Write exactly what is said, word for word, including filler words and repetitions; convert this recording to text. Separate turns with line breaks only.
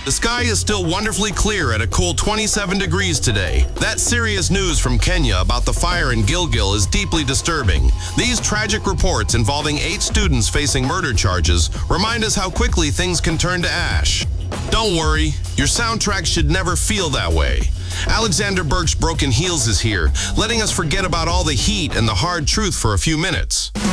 The sky is still wonderfully clear at a cool twenty-seven degrees today. That serious news from Kenya about the fire in Gilgil is deeply disturbing. These tragic reports involving eight students facing murder charges remind us how quickly things can turn to ash. Don't worry, your soundtrack should never feel that way. Alexander Burke's Broken Heels is here, letting us forget about all the heat and the hard truth for a few minutes.